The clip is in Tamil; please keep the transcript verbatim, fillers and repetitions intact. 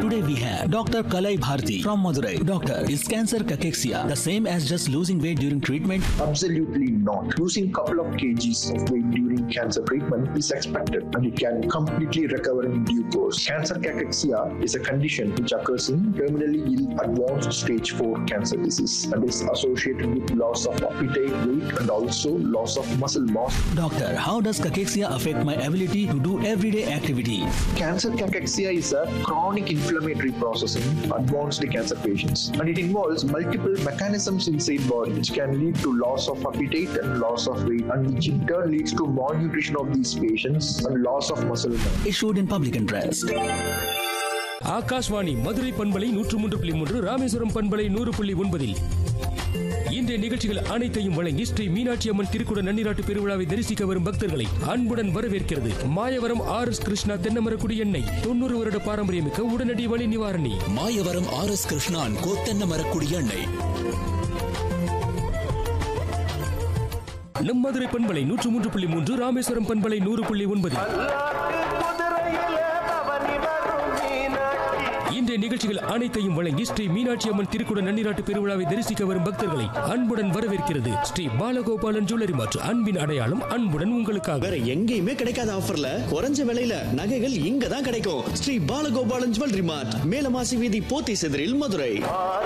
Today we have Doctor Kalai Bharti from Madurai. Doctor, is cancer cachexia the same as just losing weight during treatment? Absolutely not. Losing a couple of kgs of weight during cancer treatment is expected and it can completely recover in due course. Cancer cachexia is a condition which occurs in terminally ill advanced stage four cancer disease and is associated with loss of appetite, weight and also loss of muscle mass. Doctor, how does cachexia affect my ability to do everyday activity? Cancer cachexia is a chronic inflammatory process in advanced cancer patients and it involves multiple mechanisms inside body which can lead to loss of appetite and loss of weight and which in turn leads to malnutrition of these patients and loss of muscle mass. Issued in public interest. Akashvani Madurai பண்பலை நூற்று மூன்று புள்ளி மூன்று ராமேஸ்வரம் பண்பலை நூறு புள்ளி ஒன்பதில் இன்றைய நிகழ்ச்சிகள் அனைத்தையும் வழங்கி ஸ்ரீ மீனாட்சி அம்மன் திருக்குட நன்னிராட்டு பெருவிழாவை தரிசிக்க வரும் பக்தர்களை அன்புடன் வரவேற்கிறது மாயவரம் ஆர் எஸ் கிருஷ்ணா தென்னமரக்குடி எண்ணெய் தொண்ணூறு வருட பாரம்பரியமிக்க உடனடி வலி நிவாரணி. மாயவரம் ஆர் எஸ் கிருஷ்ணான் கோ தென்னமரக்குடி எண்ணெய். நம் மதுரை பண்பலை நூற்று மூன்று புள்ளி மூன்று ராமேஸ்வரம் பண்பலை நூறு புள்ளி ஒன்பதில் இன்றைய நிகழ்ச்சிகள் அனைத்தையும் வழங்கி ஸ்ரீ மீனாட்சி அம்மன் திருக்குட நன்னிராட்டு பெருவிழாவை தரிசிக்க வரும் பக்தர்களை அன்புடன் வரவேற்கிறது ஸ்ரீ பாலகோபாலன் ஜுவல்லரி மார்ட். அன்பின் அடையாளம் அன்புடன் உங்களுக்காக. வேற எங்கேயுமே கிடைக்காத ஆஃபர்ல குறைஞ்ச விலையில நகைகள் இங்க தான் கிடைக்கும். ஸ்ரீ பாலகோபாலன் ஜுவல்லரி மார்ட், மேலமாசி வீதி, போத்தி செதிரில், மதுரை.